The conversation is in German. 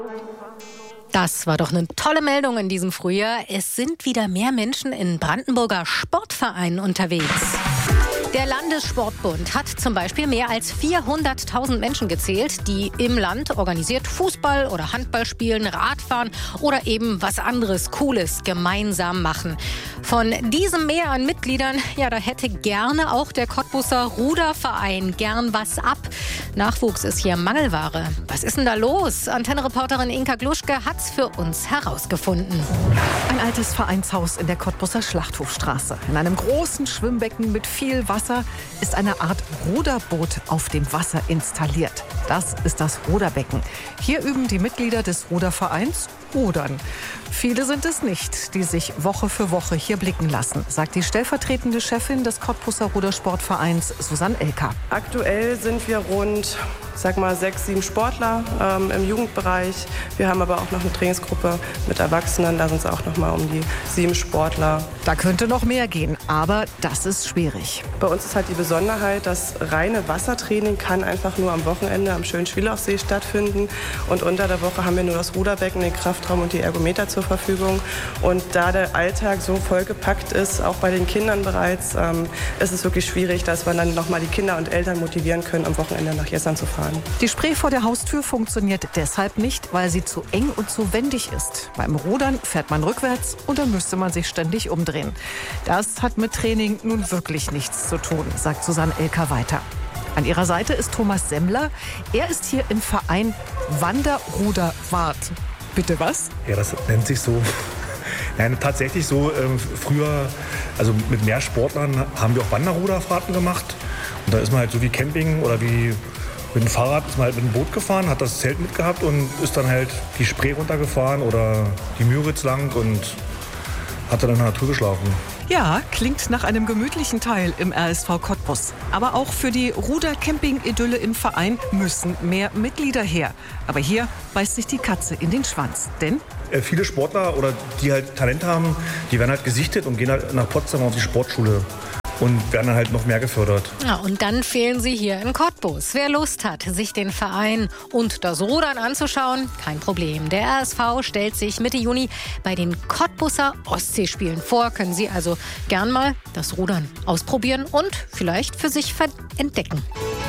Das war doch eine tolle Meldung in diesem Frühjahr. Es sind wieder mehr Menschen in Brandenburger Sportvereinen unterwegs. Der Landessportbund hat zum Beispiel mehr als 400.000 Menschen gezählt, die im Land organisiert Fußball oder Handball spielen, Radfahren oder eben was anderes Cooles gemeinsam machen. Von diesem Mehr an Mitgliedern, ja, da hätte gerne auch der Cottbuser Ruderverein gern was ab. Nachwuchs ist hier Mangelware. Was ist denn da los? Antenne-Reporterin Inka Gluschke hat's für uns herausgefunden. Ein altes Vereinshaus in der Cottbuser Schlachthofstraße. In einem großen Schwimmbecken mit viel Wasser ist eine Art Ruderboot auf dem Wasser installiert. Das ist das Ruderbecken. Hier üben die Mitglieder des Rudervereins Rudern. Viele sind es nicht, die sich Woche für Woche hier blicken lassen, sagt die stellvertretende Chefin des Cottbuser Rudersportvereins, Susanne Elker. Aktuell sind wir rund, 6, 7 Sportler im Jugendbereich. Wir haben aber auch noch eine Trainingsgruppe mit Erwachsenen, da sind es auch noch mal um die 7 Sportler. Da könnte noch mehr gehen, aber das ist schwierig. Bei uns ist halt die Besonderheit, das reine Wassertraining kann einfach nur am Wochenende am schönen Schwielaufsee stattfinden. Und unter der Woche haben wir nur das Ruderbecken, den Kraftraum und die Ergometer zur Verfügung. Und da der Alltag so vollgepackt ist, auch bei den Kindern bereits, ist es wirklich schwierig, dass wir dann noch mal die Kinder und Eltern motivieren können, am Wochenende nach Jessern zu fahren. Die Spree vor der Haustür funktioniert deshalb nicht, weil sie zu eng und zu wendig ist. Beim Rudern fährt man rückwärts und dann müsste man sich ständig umdrehen. Das hat mit Training nun wirklich nichts zu tun, sagt Susanne Elker weiter. An ihrer Seite ist Thomas Semmler. Er ist hier im Verein Wanderruderwart. Bitte was? Ja, das nennt sich so. Nein, tatsächlich so. Früher, also mit mehr Sportlern, haben wir auch Wanderruderfahrten gemacht. Und da ist man halt so wie Camping oder wie mit dem Fahrrad, ist man halt mit dem Boot gefahren, hat das Zelt mitgehabt und ist dann halt die Spree runtergefahren oder die Müritz lang und hat dann in der Natur geschlafen. Ja, klingt nach einem gemütlichen Teil im RSV Cottbus. Aber auch für die Ruder-Camping-Idylle im Verein müssen mehr Mitglieder her. Aber hier beißt sich die Katze in den Schwanz. Denn viele Sportler oder die halt Talent haben, die werden halt gesichtet und gehen halt nach Potsdam auf die Sportschule. Und werden dann halt noch mehr gefördert. Ja, und dann fehlen sie hier in Cottbus. Wer Lust hat, sich den Verein und das Rudern anzuschauen, kein Problem. Der RSV stellt sich Mitte Juni bei den Cottbuser Ostseespielen vor. Können Sie also gern mal das Rudern ausprobieren und vielleicht für sich entdecken.